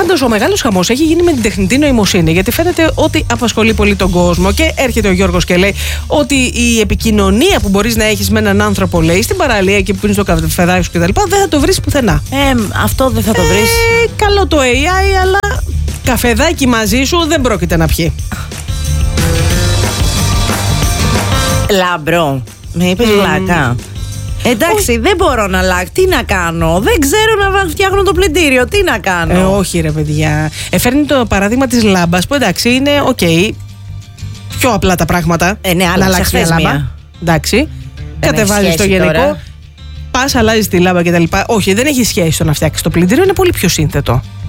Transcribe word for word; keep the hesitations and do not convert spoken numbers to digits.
Πάντως ο μεγάλος χαμός έχει γίνει με την τεχνητή νοημοσύνη, γιατί φαίνεται ότι απασχολεί πολύ τον κόσμο. Και έρχεται ο Γιώργος και λέει ότι η επικοινωνία που μπορείς να έχεις με έναν άνθρωπο, λέει, στην παραλία εκεί που πίνεις το καφεδάκι σου κτλ., δεν θα το βρεις πουθενά. Ε, αυτό δεν θα το βρεις. Ε, καλό το έι άι, αλλά καφεδάκι μαζί σου δεν πρόκειται να πιει. Λάμπρο, με είπες mm. λάκα. Εντάξει, oh. δεν μπορώ να αλλάξω. Τι να κάνω, δεν ξέρω να φτιάχνω το πλυντήριο. Τι να κάνω. Ε, όχι, ρε παιδιά. Ε, φέρνει το παράδειγμα της λάμπας που εντάξει είναι οκ. Okay, πιο απλά τα πράγματα. Ε, ναι, να αλλάξει μια λάμπα. Εντάξει. Κατεβάζεις το γενικό. Πας, αλλάζεις τη λάμπα κτλ. Όχι, δεν έχει σχέση το να φτιάξεις το πλυντήριο, είναι πολύ πιο σύνθετο.